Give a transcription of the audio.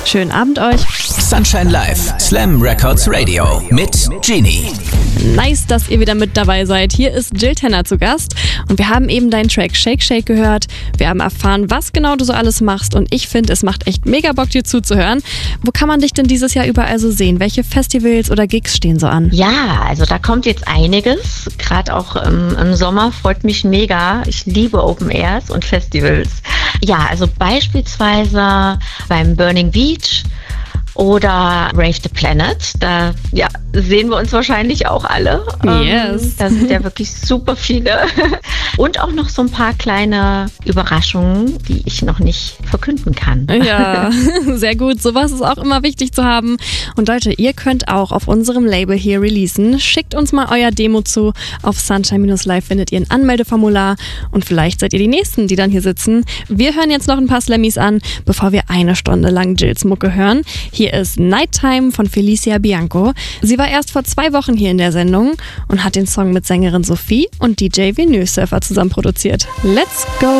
Schönen Abend euch. Sunshine Live, Slam Records Radio mit Genie. Nice, dass ihr wieder mit dabei seid. Hier ist Jill Tenner zu Gast und wir haben eben deinen Track Shake Shake gehört. Wir haben erfahren, was genau du so alles machst und ich finde, es macht echt mega Bock, dir zuzuhören. Wo kann man dich denn dieses Jahr überall so sehen? Welche Festivals oder Gigs stehen so an? Ja, also da kommt jetzt einiges. Gerade auch im Sommer freut mich mega. Ich liebe Open Airs und Festivals. Ja, also beispielsweise beim Burning Beach oder Rave the Planet. Da sehen wir uns wahrscheinlich auch alle. Yes. Da sind ja wirklich super viele. Und auch noch so ein paar kleine Überraschungen, die ich noch nicht verkünden kann. Ja, sehr gut. Sowas ist auch immer wichtig zu haben. Und Leute, ihr könnt auch auf unserem Label hier releasen. Schickt uns mal euer Demo zu. Auf Sunshine-Live findet ihr ein Anmeldeformular. Und vielleicht seid ihr die Nächsten, die dann hier sitzen. Wir hören jetzt noch ein paar Slammies an, bevor wir 1 Stunde lang Jills Mucke hören. Hier ist Nighttime von Felicia Bianco. Sie war erst vor 2 Wochen hier in der Sendung und hat den Song mit Sängerin Sophie und DJ Vinyl Surfer zusammen produziert. Let's go!